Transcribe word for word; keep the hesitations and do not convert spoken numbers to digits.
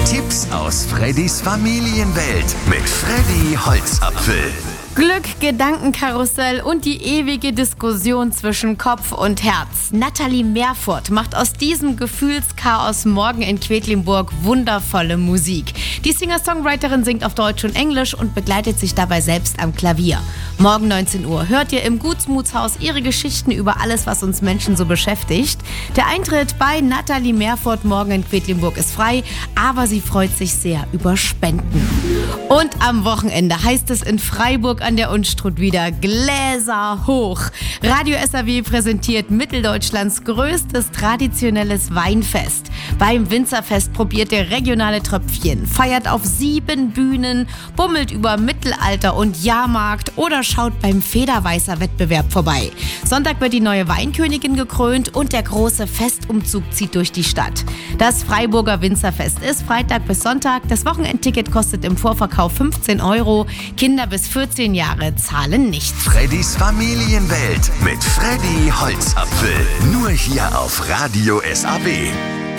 Tipps aus Freddys Familienwelt mit Freddy Holzapfel. Glück, Gedankenkarussell und die ewige Diskussion zwischen Kopf und Herz. Nathalie Merfurt macht aus diesem Gefühlschaos morgen in Quedlinburg wundervolle Musik. Die Singer-Songwriterin singt auf Deutsch und Englisch und begleitet sich dabei selbst am Klavier. Morgen neunzehn Uhr hört ihr im Gutsmutshaus ihre Geschichten über alles, was uns Menschen so beschäftigt. Der Eintritt bei Nathalie Merfurt morgen in Quedlinburg ist frei, aber sie freut sich sehr über Spenden. Und am Wochenende heißt es in Freiburg an der Unstrut wieder Gläser hoch. Radio S A W präsentiert Mitteldeutschlands größtes traditionelles Weinfest. Beim Winzerfest probiert ihr regionale Tröpfchen, feiert auf sieben Bühnen, bummelt über Mittelalter und Jahrmarkt oder schaut beim Federweißer-Wettbewerb vorbei. Sonntag wird die neue Weinkönigin gekrönt und der große Festumzug zieht durch die Stadt. Das Freiburger Winzerfest ist Freitag bis Sonntag. Das Wochenendticket kostet im Vorverkauf fünfzehn Euro. Kinder bis vierzehn Jahre zahlen nichts. Freddys Familienwelt mit Freddy Holzapfel. Nur hier auf Radio S A W.